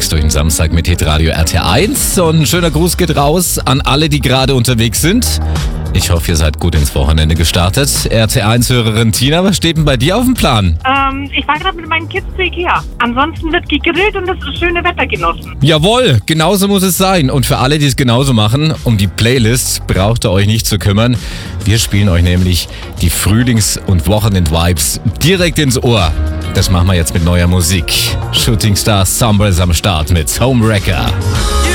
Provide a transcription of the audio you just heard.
unterwegs durch den Samstag mit Hitradio RT1. Und ein schöner Gruß geht raus an alle, die gerade unterwegs sind. Ich hoffe, ihr seid gut ins Wochenende gestartet. RT1-Hörerin Tina, was steht denn bei dir auf dem Plan? Ich war gerade mit meinen Kids zu Ikea. Ansonsten wird gegrillt und das schöne Wetter genossen. Jawohl, genauso muss es sein. Und für alle, die es genauso machen, um die Playlist braucht ihr euch nicht zu kümmern. Wir spielen euch nämlich die Frühlings- und Wochenend-Vibes direkt ins Ohr. Das machen wir jetzt mit neuer Musik. Shooting Star Stumbles am Start mit Homewrecker.